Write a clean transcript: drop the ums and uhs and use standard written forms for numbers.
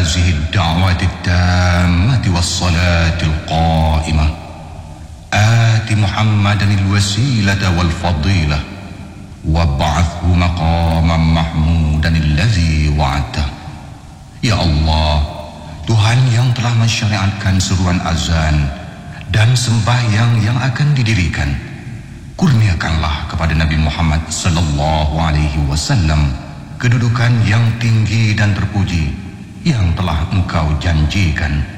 هذه الدعوة التامة والصلاة القائمة آت محمدا الوسيلة والفضيلة وابعثه مقاما محمودا الذي وعدته. Ya Allah, Tuhan yang telah mensyariatkan seruan azan dan sembahyang yang akan didirikan, kurniakanlah kepada Nabi Muhammad sallallahu alaihi wasallam kedudukan yang tinggi dan terpuji yang telah Engkau janjikan.